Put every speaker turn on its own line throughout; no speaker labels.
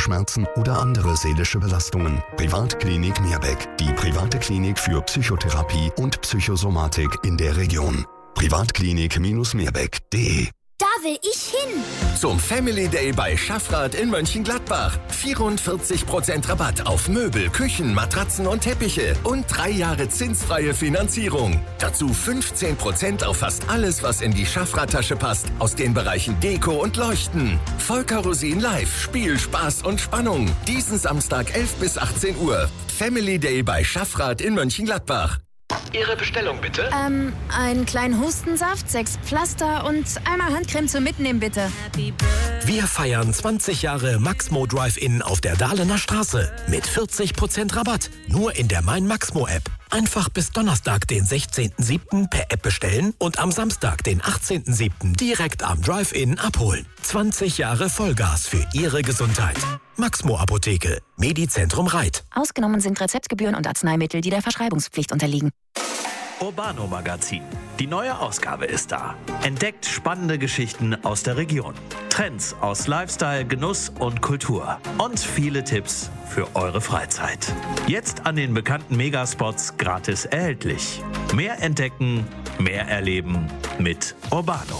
Kopfschmerzen oder andere seelische Belastungen. Privatklinik Meerbeck, die private Klinik für Psychotherapie und Psychosomatik in der Region. Privatklinik-meerbeck.de.
Da will ich hin!
Zum Family Day bei Schaffrath in Mönchengladbach. 44% Rabatt auf Möbel, Küchen, Matratzen und Teppiche und 3 Jahre zinsfreie Finanzierung. Dazu 15% auf fast alles, was in die Schaffrath-Tasche passt, aus den Bereichen Deko und Leuchten. Volker Rosin live, Spiel, Spaß und Spannung. Diesen Samstag 11 bis 18 Uhr. Family Day bei Schaffrath in Mönchengladbach.
Ihre Bestellung bitte?
Einen kleinen Hustensaft, 6 Pflaster und einmal Handcreme zum Mitnehmen, bitte.
Wir feiern 20 Jahre Maxmo Drive-In auf der Dahlener Straße mit 40% Rabatt. Nur in der Mein Maxmo App. Einfach bis Donnerstag, den 16.07. per App bestellen und am Samstag, den 18.07. direkt am Drive-In abholen. 20 Jahre Vollgas für Ihre Gesundheit. Maxmo Apotheke, Medizentrum Reit.
Ausgenommen sind Rezeptgebühren und Arzneimittel, die der Verschreibungspflicht unterliegen.
Urbano Magazin. Die neue Ausgabe ist da. Entdeckt spannende Geschichten aus der Region. Trends aus Lifestyle, Genuss und Kultur. Und viele Tipps für eure Freizeit. Jetzt an den bekannten Megaspots gratis erhältlich. Mehr entdecken, mehr erleben mit Urbano.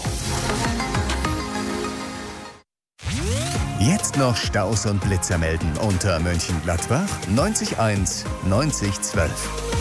Jetzt noch Staus und Blitzer melden unter Mönchengladbach 90 1 90 12.